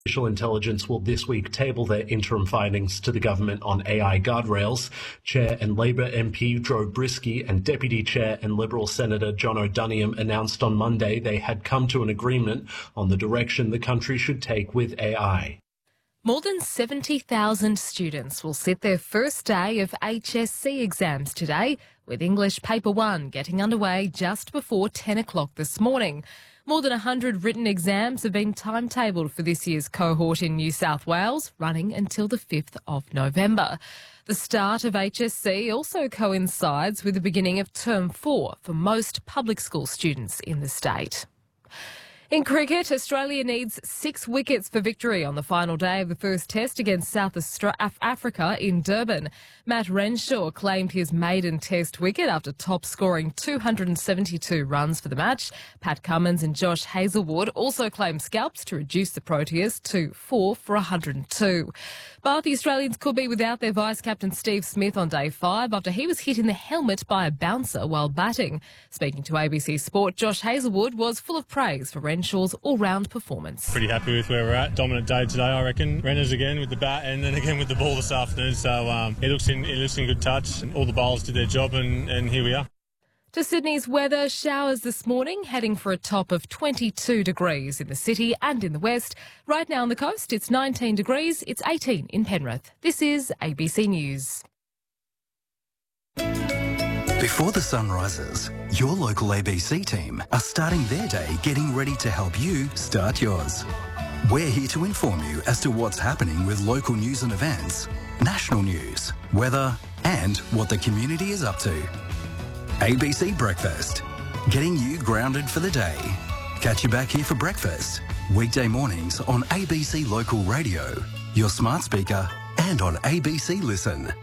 Artificial Intelligence will this week table their interim findings to the government on AI guardrails. Chair and Labor MP Joe Brisky and Deputy Chair and Liberal Senator John O'Doniam announced on Monday they had come to an agreement on the direction the country should take with AI. More than 70,000 students will sit their first day of HSC exams today, with English Paper 1 getting underway just before 10 o'clock this morning. More than 100 written exams have been timetabled for this year's cohort in New South Wales, running until the 5th of November. The start of HSC also coincides with the beginning of Term 4 for most public school students in the state. In cricket, Australia needs 6 wickets for victory on the final day of the first test against South Africa in Durban. Matt Renshaw claimed his maiden test wicket after top-scoring 272 runs for the match. Pat Cummins and Josh Hazlewood also claimed scalps to reduce the Proteas to 4 for 102. But the Australians could be without their vice-captain Steve Smith on day 5 after he was hit in the helmet by a bouncer while batting. Speaking to ABC Sport, Josh Hazlewood was full of praise for Renshaw's all-round performance. Pretty happy with where we're at. Dominant day today, I reckon. Renners again with the bat and then again with the ball this afternoon. So it looks in good touch. All the bowlers did their job and here we are. To Sydney's weather, showers this morning, heading for a top of 22 degrees in the city and in the west. Right now on the coast, it's 19 degrees, it's 18 in Penrith. This is ABC News. Before the sun rises, your local ABC team are starting their day getting ready to help you start yours. We're here to inform you as to what's happening with local news and events, national news, weather, and what the community is up to. ABC Breakfast, getting you grounded for the day. Catch you back here for breakfast, weekday mornings on ABC Local Radio, your smart speaker, and on ABC Listen.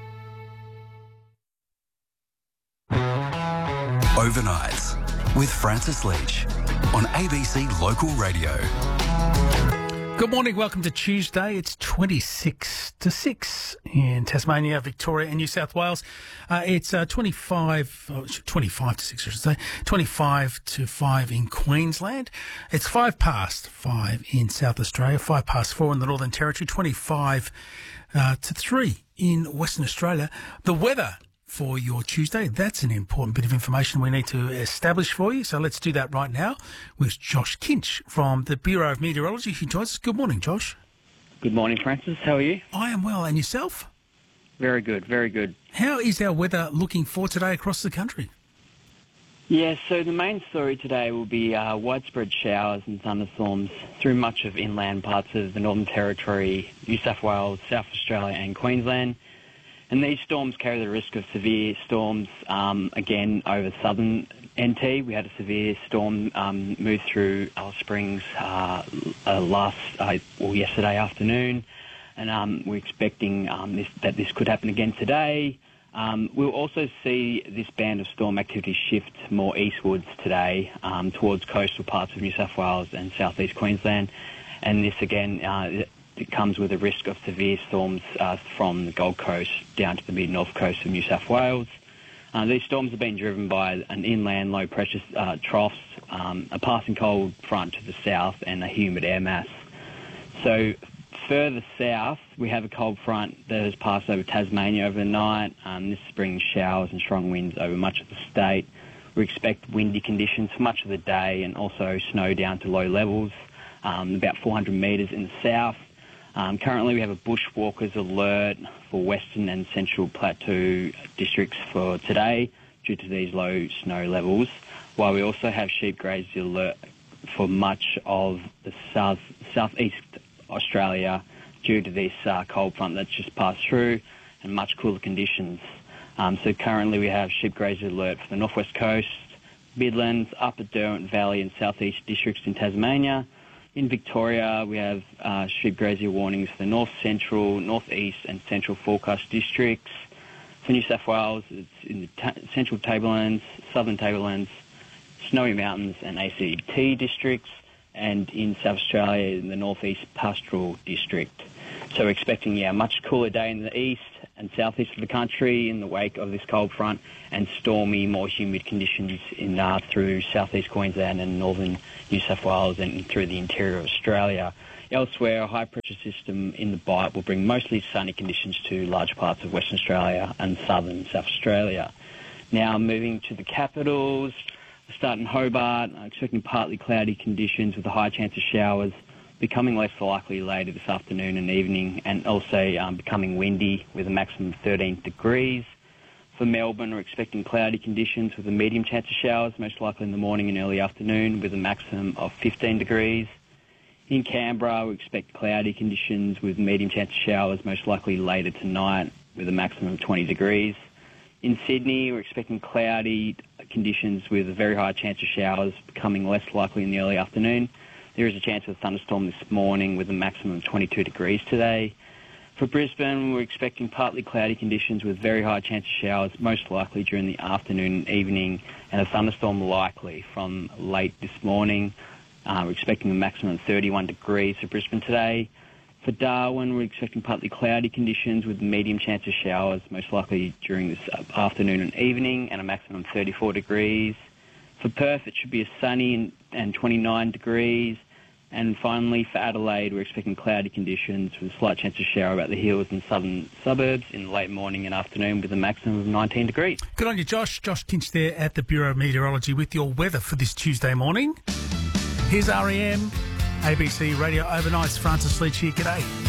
Overnights with Francis Leach on ABC Local Radio. Good morning, welcome to Tuesday. It's 26 to 6 in Tasmania, Victoria and New South Wales. It's 25 to 6, I should say, 25 to 5 in Queensland. It's 5 past 5 in South Australia, 5 past 4 in the Northern Territory, 25 to 3 in Western Australia. The weather for your Tuesday, that's an important bit of information we need to establish for you. So let's do that right now with Josh Kinch from the Bureau of Meteorology who joins us. Good morning, Josh. Good morning, Francis. How are you? I am well. And yourself? Very good, very good. How is our weather looking for today across the country? Yeah, so the main story today will be widespread showers and thunderstorms through much of inland parts of the Northern Territory, New South Wales, South Australia and Queensland. And these storms carry the risk of severe storms, again, over southern NT. We had a severe storm move through Alice Springs yesterday afternoon, and we're expecting that this could happen again today. We'll also see this band of storm activity shift more eastwards today towards coastal parts of New South Wales and southeast Queensland. And this, again, it comes with a risk of severe storms from the Gold Coast down to the mid-north coast of New South Wales. These storms have been driven by an inland low-pressure troughs, a passing cold front to the south, and a humid air mass. So further south, we have a cold front that has passed over Tasmania overnight. This is bringing showers and strong winds over much of the state. We expect windy conditions for much of the day and also snow down to low levels, about 400 metres in the south. Currently, we have a bushwalkers alert for Western and Central Plateau districts for today due to these low snow levels, while we also have sheep grazer alert for much of the southeast Australia due to this cold front that's just passed through and much cooler conditions. So currently, we have sheep grazer alert for the northwest coast, Midlands, Upper Derwent Valley and southeast districts in Tasmania. In Victoria, we have sheep grazer warnings for the north central, northeast and central forecast districts. For New South Wales, it's in the central tablelands, southern tablelands, Snowy Mountains and ACT districts, and in South Australia, in the northeast pastoral district. So we're expecting a much cooler day in the east and southeast of the country in the wake of this cold front, and stormy, more humid conditions through southeast Queensland and northern New South Wales and through the interior of Australia. Elsewhere, a high-pressure system in the Bight will bring mostly sunny conditions to large parts of Western Australia and southern South Australia. Now, moving to the capitals, starting Hobart, expecting partly cloudy conditions with a high chance of showers, becoming less likely later this afternoon and evening, and also becoming windy with a maximum of 13 degrees. For Melbourne, we're expecting cloudy conditions with a medium chance of showers, most likely in the morning and early afternoon, with a maximum of 15 degrees. In Canberra, we expect cloudy conditions with medium chance of showers, most likely later tonight, with a maximum of 20 degrees. In Sydney, we're expecting cloudy conditions with a very high chance of showers, becoming less likely in the early afternoon. There is a chance of a thunderstorm this morning with a maximum of 22 degrees today. For Brisbane, we're expecting partly cloudy conditions with very high chance of showers, most likely during the afternoon and evening, and a thunderstorm likely from late this morning. We're expecting a maximum of 31 degrees for Brisbane today. For Darwin, we're expecting partly cloudy conditions with medium chance of showers, most likely during this afternoon and evening, and a maximum of 34 degrees. For Perth, it should be a sunny and 29 degrees. And finally, for Adelaide, we're expecting cloudy conditions with a slight chance of shower about the hills and southern suburbs in the late morning and afternoon with a maximum of 19 degrees. Good on you, Josh. Josh Kinch there at the Bureau of Meteorology with your weather for this Tuesday morning. Here's REM, ABC Radio Overnight's Francis Leach here. G'day.